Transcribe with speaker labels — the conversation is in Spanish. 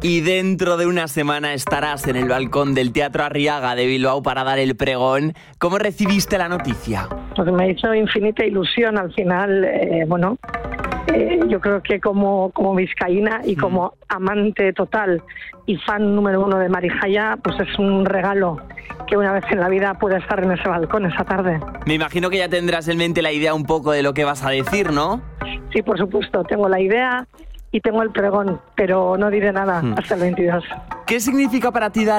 Speaker 1: Y dentro de una semana estarás en el balcón del Teatro Arriaga de Bilbao para dar el pregón. ¿Cómo recibiste la noticia?
Speaker 2: Pues me hizo infinita ilusión al final, yo creo que como vizcaína y como amante total y fan número 1 de Marijaya, pues es un regalo que una vez en la vida pueda estar en ese balcón esa tarde.
Speaker 1: Me imagino que ya tendrás en mente la idea un poco de lo que vas a decir, ¿no?
Speaker 2: Sí, por supuesto, tengo la idea y tengo el pregón, pero no diré nada hasta el 22.
Speaker 1: ¿Qué significa para ti dar